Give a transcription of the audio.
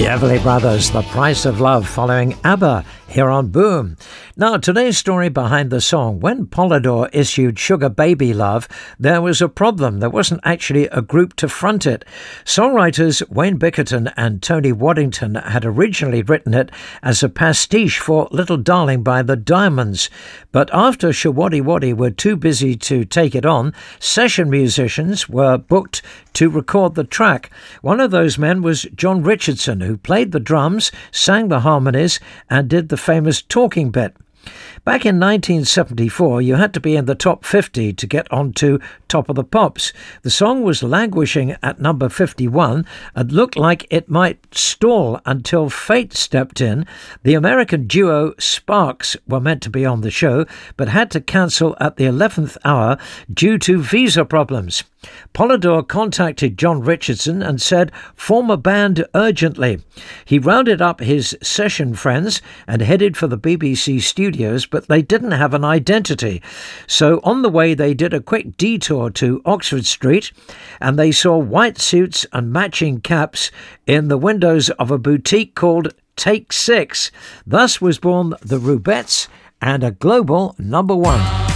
Everly Brothers, The Price of Love, following ABBA here on Boom. Now, today's story behind the song. When Polydor issued Sugar Baby Love, there was a problem. There wasn't actually a group to front it. Songwriters Wayne Bickerton and Tony Waddington had originally written it as a pastiche for Little Darling by the Diamonds. But after Showaddywaddy were too busy to take it on, session musicians were booked to record the track. One of those men was John Richardson, who played the drums, sang the harmonies, and did the famous talking bit. Back in 1974, you had to be in the top 50 to get onto Top of the Pops. The song was languishing at number 51 and looked like it might stall until fate stepped in. The American duo Sparks were meant to be on the show, but had to cancel at the 11th hour due to visa problems. Polydor contacted John Richardson and said, "Form a band urgently." He rounded up his session friends and headed for the BBC studios, but they didn't have an identity. So on the way, they did a quick detour to Oxford Street, and they saw white suits and matching caps in the windows of a boutique called Take 6. Thus was born the Rubettes and a global number one.